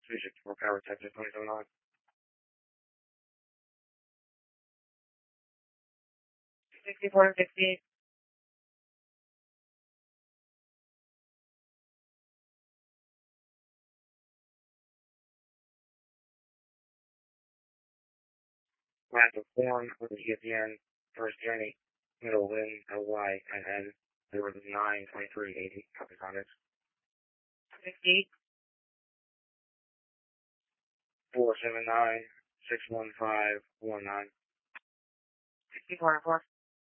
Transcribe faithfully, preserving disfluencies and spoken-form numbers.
three sixty-four Power, Texas, twenty-seven nine. sixty-four sixty. Last of form with the E S P N, first journey, middle wind, L Y, and N. There was nine twenty-three eighty. Copy comments. sixty. four seven nine, six one five one nine. sixty-four four.